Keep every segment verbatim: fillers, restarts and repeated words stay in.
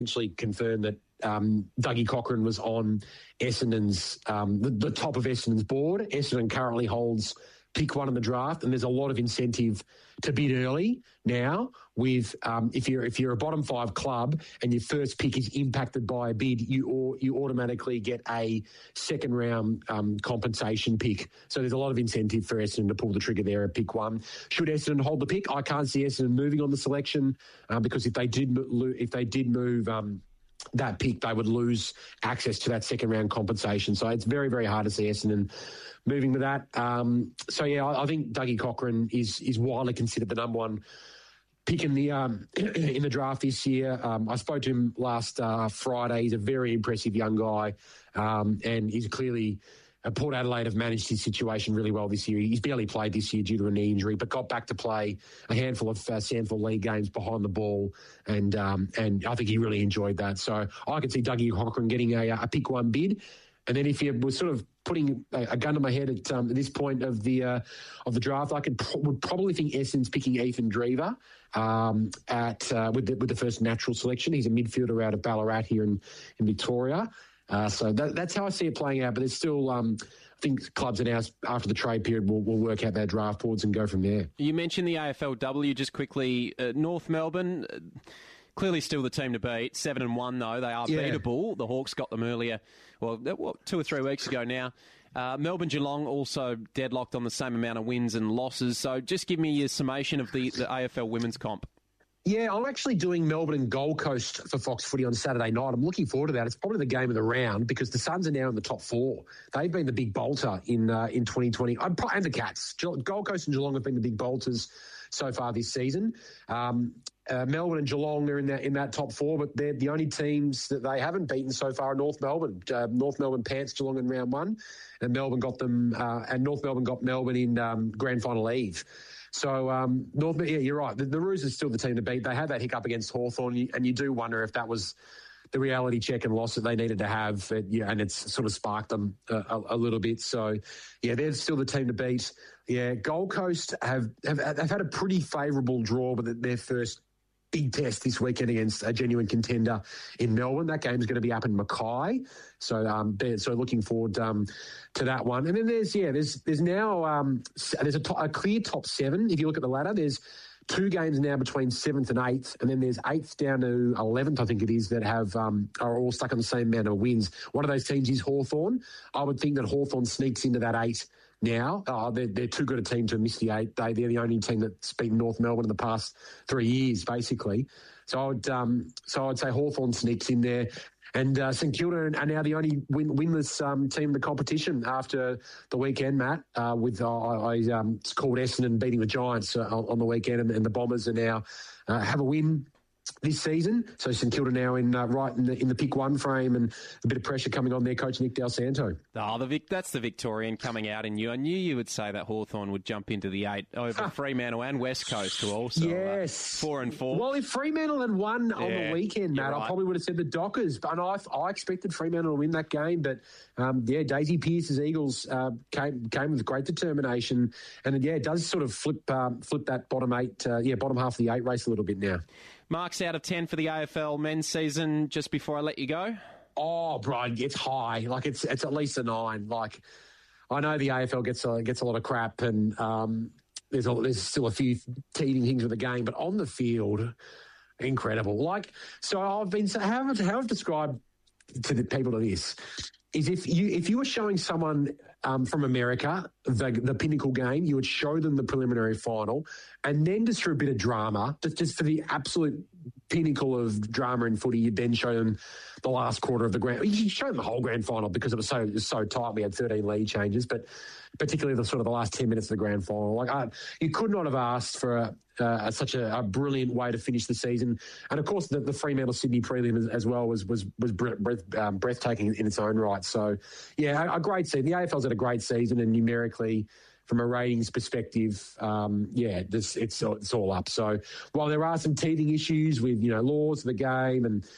Actually confirmed that um, Dougie Cochran was on Essendon's, um, the, the top of Essendon's board. Essendon currently holds pick one in the draft, and there's a lot of incentive to bid early now. With um, if you're if you're a bottom five club and your first pick is impacted by a bid, you or, you automatically get a second round um, compensation pick. So there's a lot of incentive for Essendon to pull the trigger there at pick one. Should Essendon hold the pick? I can't see Essendon moving on the selection uh, because if they did if they did move. Um, that pick, they would lose access to that second round compensation. So it's very, very hard to see Essendon moving with that. Um, so, yeah, I, I think Dougie Cochran is is widely considered the number one pick in the, um, in the draft this year. Um, I spoke to him last uh, Friday. He's a very impressive young guy, um, and he's clearly... Uh, Port Adelaide have managed his situation really well this year. He's barely played this year due to a knee injury, but got back to play a handful of uh, Sanford League games behind the ball, and um, and I think he really enjoyed that. So I could see Dougie Cochran getting a, a pick one bid, and then if you were sort of putting a, a gun to my head at, um, at this point of the uh, of the draft, I could pro- would probably think Essendon's picking Ethan Drever um, at uh, with the, with the first natural selection. He's a midfielder out of Ballarat here in in Victoria. Uh, so that, that's how I see it playing out. But there's still, um, I think clubs announced after the trade period will will work out their draft boards and go from there. You mentioned the A F L W just quickly. Uh, North Melbourne, uh, clearly still the team to beat. Seven and one though, they are yeah. beatable. The Hawks got them earlier, well, what, two or three weeks ago now. Uh, Melbourne Geelong also deadlocked on the same amount of wins and losses. So just give me your summation of the, the A F L women's comp. Yeah, I'm actually doing Melbourne and Gold Coast for Fox Footy on Saturday night. I'm looking forward to that. It's probably the game of the round because the Suns are now in the top four. They've been the big bolter in uh, in twenty twenty. And the Cats. Gold Coast and Geelong have been the big bolters so far this season. Um, uh, Melbourne and Geelong are in that in that top four, but they're the only teams that they haven't beaten so far are North Melbourne. Uh, North Melbourne pants Geelong in round one, and Melbourne got them. Uh, and North Melbourne got Melbourne in um, grand final eve. So, um, North, yeah, you're right. The, the Roos are still the team to beat. They had that hiccup against Hawthorn, and you do wonder if that was the reality check and loss that they needed to have, uh, yeah, and it's sort of sparked them a, a, a little bit. So, yeah, they're still the team to beat. Yeah, Gold Coast have have, have had a pretty favourable draw, but their first big test this weekend against a genuine contender in Melbourne. That game's going to be up in Mackay. So, um, so looking forward um, to that one. And then there's, yeah, there's there's now um, there's a, to- a clear top seven. If you look at the ladder, there's two games now between seventh and eighth, and then there's eighth down to eleventh, I think it is, that have um, are all stuck on the same amount of wins. One of those teams is Hawthorn. I would think that Hawthorn sneaks into that eight now. Oh, they're, they're too good a team to miss the eight. They, they're the only team that's beaten North Melbourne in the past three years, basically. So I would, um, so I'd say Hawthorn sneaks in there. And uh, St Kilda are now the only win- winless um, team in the competition after the weekend, Matt, uh, with uh, I, I um, it's called Essendon beating the Giants uh, on the weekend, and, and the Bombers are now uh, have a win this season. So St Kilda now in uh, right in the, in the pick one frame, and a bit of pressure coming on their coach Nick Del Santo. Oh, the Vic, that's the Victorian coming out in you. I knew you would say that Hawthorn would jump into the eight over Fremantle and West Coast, who also yes. uh, four and four. Well, if Fremantle had won yeah, on the weekend, Matt, right. I probably would have said the Dockers. But I, I expected Fremantle to win that game. But um, yeah, Daisy Pearce's Eagles uh, came came with great determination, and yeah, it does sort of flip um, flip that bottom eight, uh, yeah, bottom half of the eight race a little bit now. Marks out of ten for the A F L men's season, just before I let you go? Oh, Brian, it's high. Like, it's it's at least a nine. Like, I know the A F L gets a, gets a lot of crap, and um, there's, a, there's still a few teething things with the game, but on the field, incredible. Like, so I've been, how I've, how I've described to the people of this is if you if you were showing someone um, from America the the pinnacle game, you would show them the preliminary final, and then just for a bit of drama, just, just for the absolute pinnacle of drama in footy, you'd then show them the last quarter of the grand. You show them the whole grand final because it was so it was so tight. We had thirteen lead changes, but particularly the sort of the last ten minutes of the grand final. Like I, you could not have asked for a, uh, such a, a brilliant way to finish the season. And of course, the, the Fremantle Sydney prelim as, as well was was was breath, um, breathtaking in its own right. So, yeah, a, a great season. The A F L's had a great season, and numerically, from a ratings perspective, um, yeah, this, it's it's all up. So while there are some teething issues with you know laws of the game and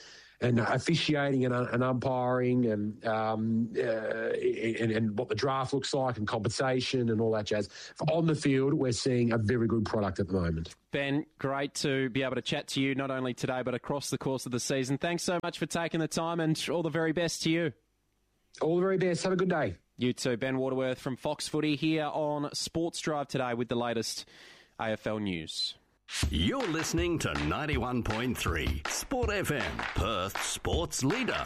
and officiating and, and umpiring and, um, uh, and and what the draft looks like and compensation and all that jazz. On the field, we're seeing a very good product at the moment. Ben, great to be able to chat to you not only today but across the course of the season. Thanks so much for taking the time, and all the very best to you. All the very best. Have a good day. You too. Ben Waterworth from Fox Footy here on Sports Drive today with the latest A F L news. You're listening to ninety-one point three Sport F M, Perth Sports Leader.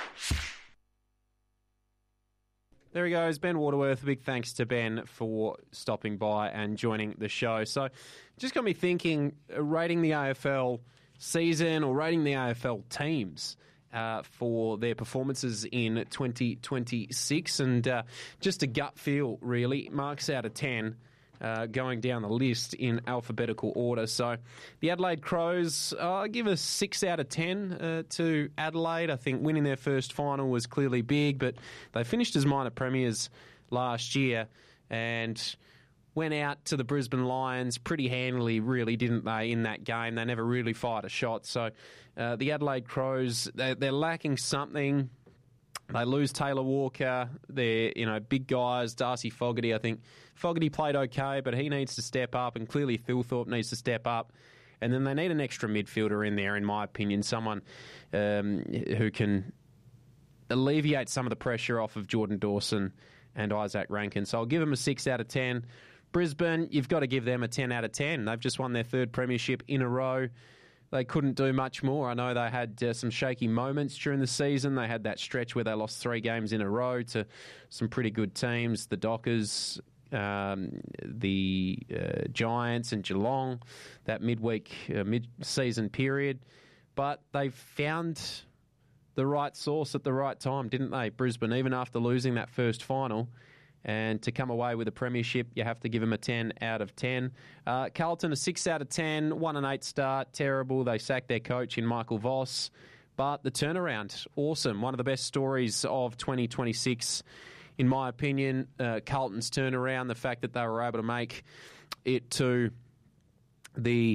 There he goes, Ben Waterworth. A big thanks to Ben for stopping by and joining the show. So just got me thinking, uh, rating the A F L season or rating the A F L teams uh, for their performances in twenty twenty-six. And uh, just a gut feel, really. Marks out of ten. Uh, going down the list in alphabetical order. So the Adelaide Crows, uh, I give a six out of ten uh, to Adelaide. I think winning their first final was clearly big, but they finished as minor premiers last year and went out to the Brisbane Lions pretty handily, really, didn't they, in that game? They never really fired a shot. So uh, the Adelaide Crows, they're, they're lacking something. They lose Taylor Walker. They're, you know, big guys. Darcy Fogarty, I think. Fogarty played okay, but he needs to step up, and clearly Thilthorpe needs to step up. And then they need an extra midfielder in there, in my opinion, someone um, who can alleviate some of the pressure off of Jordan Dawson and Isaac Rankin. So I'll give them a six out of ten. Brisbane, you've got to give them a ten out of ten. They've just won their third premiership in a row. They couldn't do much more. I know they had uh, some shaky moments during the season. They had that stretch where they lost three games in a row to some pretty good teams, the Dockers, um, the uh, Giants and Geelong, that midweek, uh, mid-season period. But they found the right source at the right time, didn't they, Brisbane, even after losing that first final. And to come away with a premiership, you have to give them a ten out of ten. Uh, Carlton, a six out of ten, one and eight start, terrible. They sacked their coach in Michael Voss. But the turnaround, awesome. One of the best stories of twenty twenty-six, in my opinion. Uh, Carlton's turnaround, the fact that they were able to make it to the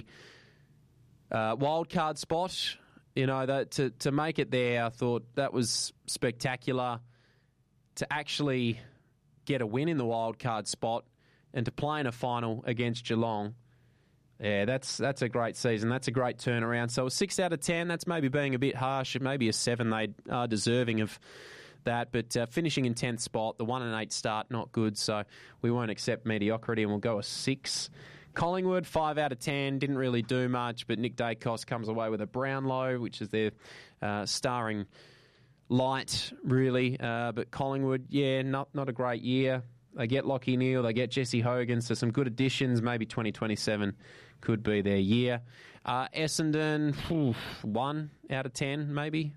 uh, wildcard spot, you know, that to, to make it there, I thought that was spectacular. To actually get a win in the wild card spot and to play in a final against Geelong. Yeah, that's that's a great season. That's a great turnaround. So a six out of ten, that's maybe being a bit harsh. Maybe a seven, they are deserving of that. But uh, finishing in tenth spot, the one and eight start, not good. So we won't accept mediocrity and we'll go a six. Collingwood, five out of ten, didn't really do much. But Nick Dacos comes away with a Brownlow, which is their uh, starring light, really, uh, but Collingwood, yeah, not not a great year. They get Lachie Neale, they get Jesse Hogan, so some good additions. Maybe twenty twenty-seven could be their year. Uh, Essendon, whew, one out of ten, maybe.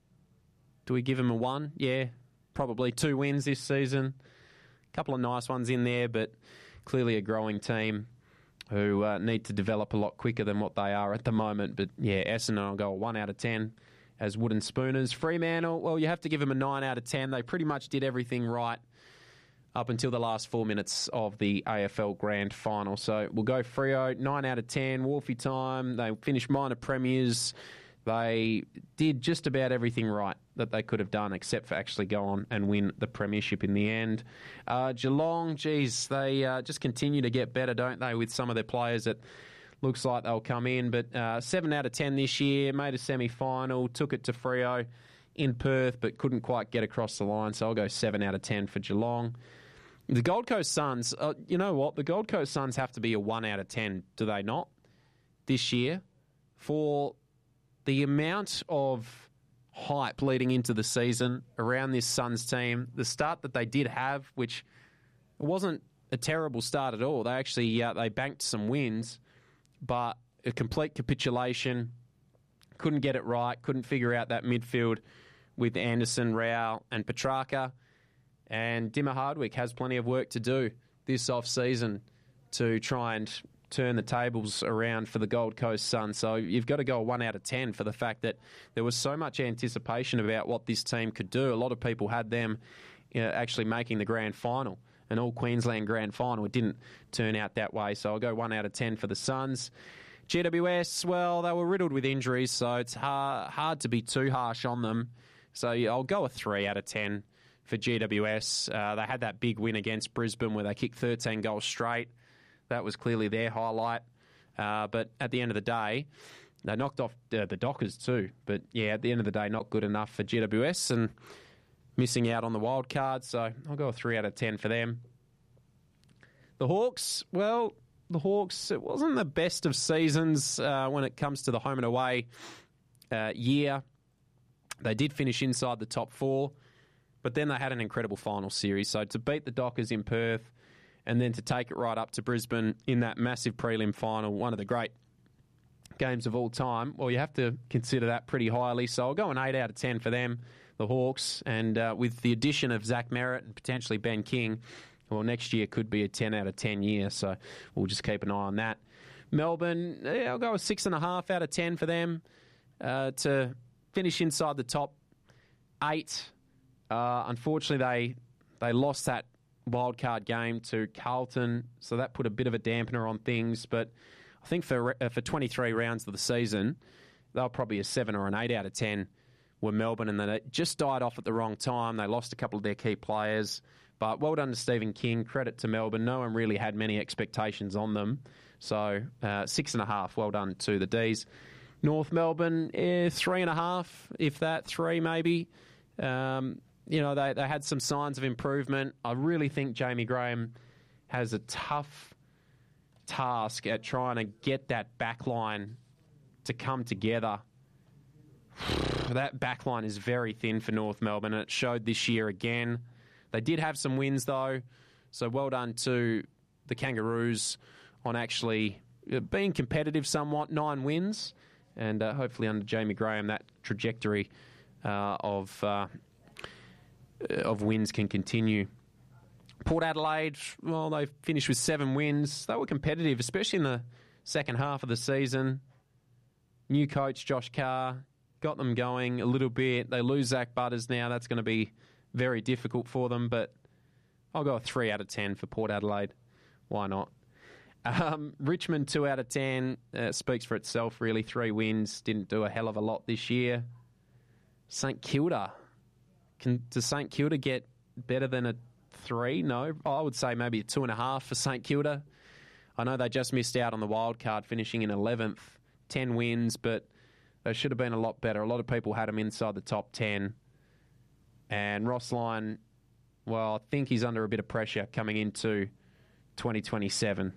Do we give them a one? Yeah, probably. Two wins this season. A couple of nice ones in there, but clearly a growing team who uh, need to develop a lot quicker than what they are at the moment. But yeah, Essendon, I'll go a one out of ten. As wooden spooners. Fremantle, well, you have to give them a nine out of ten. They pretty much did everything right up until the last four minutes of the A F L Grand Final. So we'll go Freo, nine out of ten. Wolfie time. They finished minor premiers. They did just about everything right that they could have done, except for actually go on and win the premiership in the end. Uh, Geelong, geez, they uh, just continue to get better, don't they, with some of their players that looks like they'll come in, but uh, seven out of ten this year, made a semi-final, took it to Freo in Perth, but couldn't quite get across the line, so I'll go seven out of ten for Geelong. The Gold Coast Suns, uh, you know what? The Gold Coast Suns have to be a one out of ten, do they not, this year? For the amount of hype leading into the season around this Suns team, the start that they did have, which wasn't a terrible start at all. They actually uh, they banked some wins, but a complete capitulation. Couldn't get it right. Couldn't figure out that midfield with Anderson, Rao and Petrarca. And Dimmer Hardwick has plenty of work to do this off-season to try and turn the tables around for the Gold Coast Suns. So you've got to go a one out of ten for the fact that there was so much anticipation about what this team could do. A lot of people had them you know, actually making the grand final. An all-Queensland grand final. It didn't turn out that way, so I'll go one out of ten for the Suns. G W S, well, they were riddled with injuries, so it's hard, hard to be too harsh on them. So yeah, I'll go a three out of ten for G W S. Uh, they had that big win against Brisbane where they kicked thirteen goals straight. That was clearly their highlight. Uh, but at the end of the day, they knocked off uh, the Dockers too. But yeah, at the end of the day, not good enough for G W S and missing out on the wild card. So I'll go a three out of ten for them. The Hawks, well, the Hawks, it wasn't the best of seasons uh, when it comes to the home and away uh, year. They did finish inside the top four, but then they had an incredible final series. So to beat the Dockers in Perth and then to take it right up to Brisbane in that massive prelim final, one of the great games of all time, well, you have to consider that pretty highly. So I'll go an eight out of ten for them, the Hawks. And uh, with the addition of Zach Merritt and potentially Ben King, well, next year could be a ten out of ten year. So we'll just keep an eye on that. Melbourne, yeah, I'll go a six point five out of ten for them uh, to finish inside the top eight. Uh, unfortunately, they they lost that wildcard game to Carlton, so that put a bit of a dampener on things. But I think for uh, for twenty-three rounds of the season, they were probably a seven or an eight out of ten were Melbourne, and then it just died off at the wrong time. They lost a couple of their key players. But well done to Stephen King. Credit to Melbourne. No one really had many expectations on them. So uh, six and a half. Well done to the D's. North Melbourne, eh, three and a half, if that, three maybe. Um, you know, they, they had some signs of improvement. I really think Jamie Graham has a tough task at trying to get that back line to come together. That back line is very thin for North Melbourne, and it showed this year again. They did have some wins, though, so well done to the Kangaroos on actually being competitive somewhat. Nine wins, and uh, hopefully under Jamie Graham, that trajectory uh, of uh, of wins can continue. Port Adelaide, well, they finished with seven wins. They were competitive, especially in the second half of the season. New coach, Josh Carr, got them going a little bit. They lose Zach Butters now. That's going to be very difficult for them, but I'll go a three out of ten for Port Adelaide. Why not? Um, Richmond, two out of ten. Uh, speaks for itself, really. Three wins. Didn't do a hell of a lot this year. St Kilda. Can, does St Kilda get better than a three? No. I would say maybe a two and a half for St Kilda. I know they just missed out on the wild card, finishing in eleventh. ten wins, but they should have been a lot better. A lot of people had them inside the top ten. And Ross Lyon, well, I think he's under a bit of pressure coming into twenty twenty-seven,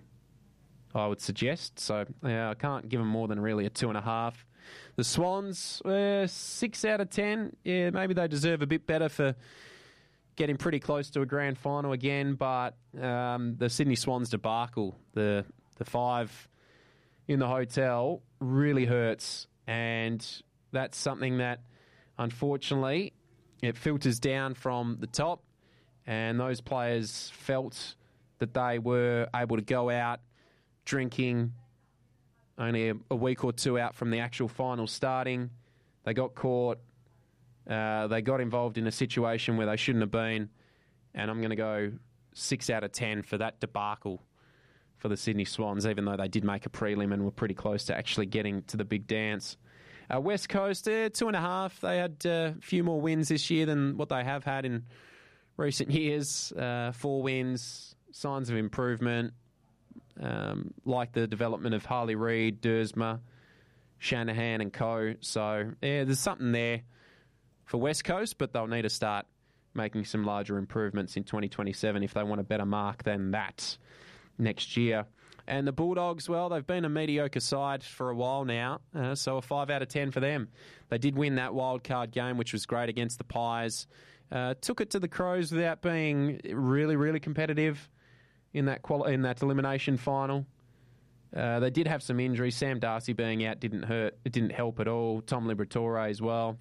I would suggest. So yeah, I can't give him more than really a two and a half. The Swans, uh, six out of ten. Yeah, maybe they deserve a bit better for getting pretty close to a grand final again. But um, the Sydney Swans debacle, the the five in the hotel, really hurts. And that's something that, unfortunately, it filters down from the top, and those players felt that they were able to go out drinking only a, a week or two out from the actual final starting. They got caught. Uh, they got involved in a situation where they shouldn't have been, and I'm going to go six out of ten for that debacle for the Sydney Swans, even though they did make a prelim and were pretty close to actually getting to the big dance. Uh, West Coast, uh, two and a half. They had uh, a few more wins this year than what they have had in recent years. Uh, four wins, signs of improvement, um, like the development of Harley Reid, Dersma, Shanahan and co. So, yeah, there's something there for West Coast, but they'll need to start making some larger improvements in twenty twenty-seven if they want a better mark than that next year. And the Bulldogs, well, they've been a mediocre side for a while now, uh, so a five out of ten for them. They did win that wild card game, which was great against the Pies. Uh, took it to the Crows without being really, really competitive in that quali- in that elimination final. Uh, they did have some injuries. Sam Darcy being out didn't hurt. It didn't help at all. Tom Liberatore as well.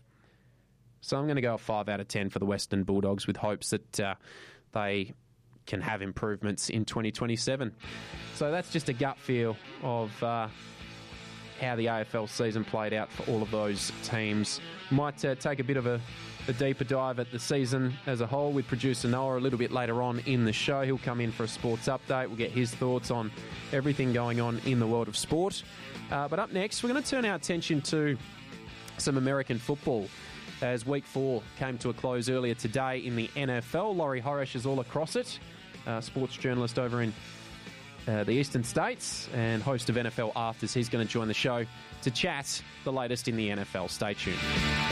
So I'm going to go a five out of ten for the Western Bulldogs with hopes that uh, they can have improvements in twenty twenty-seven. So that's just a gut feel of uh, how the A F L season played out for all of those teams. Might uh, take a bit of a, a deeper dive at the season as a whole with producer Noah a little bit later on in the show. He'll come in for a sports update. We'll get his thoughts on everything going on in the world of sport. Uh, but up next, we're going to turn our attention to some American football as week four came to a close earlier today in the N F L. Laurie Horish is all across it, uh, sports journalist over in uh, the Eastern States and host of N F L Afters. He's going to join the show to chat the latest in the N F L. Stay tuned.